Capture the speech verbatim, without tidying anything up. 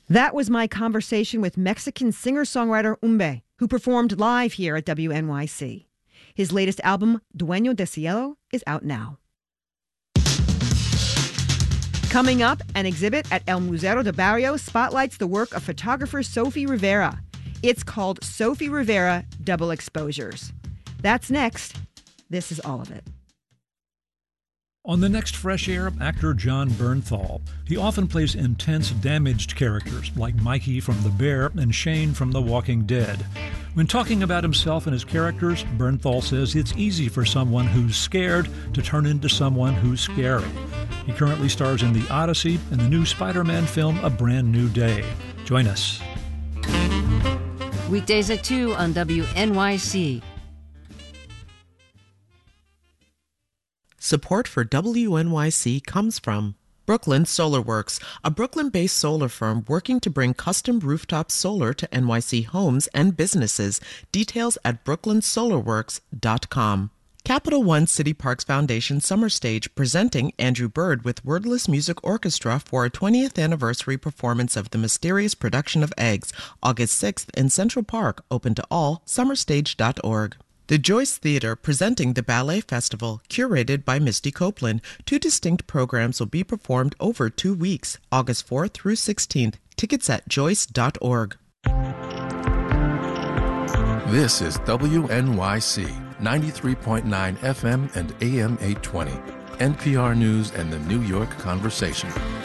That was my conversation with Mexican singer-songwriter Umbe, who performed live here at W N Y C. His latest album, Dueño de Cielo, is out now. Coming up, an exhibit at El Museo de Barrio spotlights the work of photographer Sophie Rivera. It's called Sophie Rivera Double Exposures. That's next. This is all of it. On the next Fresh Air, actor Jon Bernthal. He often plays intense, damaged characters like Mikey from The Bear and Shane from The Walking Dead. When talking about himself and his characters, Bernthal says it's easy for someone who's scared to turn into someone who's scary. He currently stars in The Odyssey and the new Spider-Man film A Brand New Day. Join us. Weekdays at two on W N Y C. Support for W N Y C comes from Brooklyn Solar Works, a Brooklyn-based solar firm working to bring custom rooftop solar to N Y C homes and businesses. Details at brooklyn solar works dot com. Capital One City Parks Foundation Summer Stage presenting Andrew Bird with Wordless Music Orchestra for a twentieth anniversary performance of The Mysterious Production of Eggs, August sixth in Central Park, open to all, summer stage dot org. The Joyce Theater presenting the Ballet Festival, curated by Misty Copeland. Two distinct programs will be performed over two weeks, August fourth through sixteenth. Tickets at joyce dot org. This is W N Y C, ninety-three point nine F M and A M eight twenty, N P R News and the New York Conversation.